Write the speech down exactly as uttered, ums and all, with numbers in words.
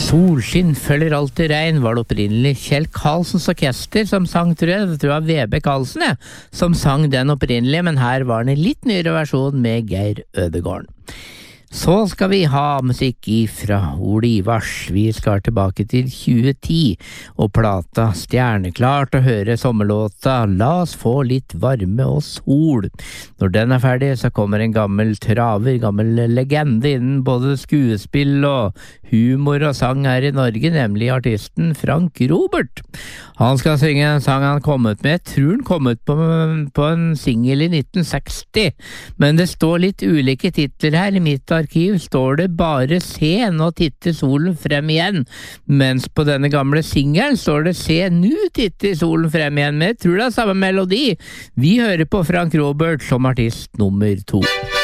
Solskinn følger alltid regn var det opprinnelig Kjell Karlsens orkester som sang, tror jeg, det tror jeg Vebe Karlsen, ja, som sang den opprinnelig, men her var den en litt nyere versjon med Geir Ødegården. Så skal vi ha musikk ifra Ole Ivars. Vi skal tilbake til tjue ti, og plata Stjerneklart å høre sommerlåta La oss få litt varme og sol. Når den er ferdig, så kommer en gammel traver, gammel legende innen både skuespill og humor og sang her i Norge, nemlig artisten Frank Robert. Han skal synge en sang han kom ut med, jeg tror han kom ut på, på en single i nitten seksti, men det står litt ulike titler her. I mitt arkiv står det bare Se, nå titter solen frem igjen, mens på denne gamle singelen står det Se, nu titter solen frem igjen, men jeg tror det er samme melodi. Vi hører på Frank Robert som artist nummer to.